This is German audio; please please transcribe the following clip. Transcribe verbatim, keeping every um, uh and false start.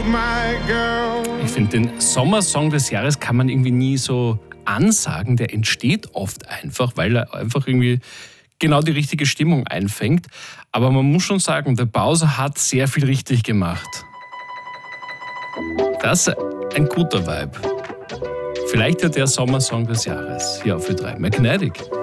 Ich finde, den Sommersong des Jahres kann man irgendwie nie so ansagen. Der entsteht oft einfach, weil er einfach irgendwie genau die richtige Stimmung einfängt. Aber man muss schon sagen, der Bowser hat sehr viel richtig gemacht. Das ist ein guter Vibe. Vielleicht ja der Sommersong des Jahres hier auf Ö drei. Magnetic.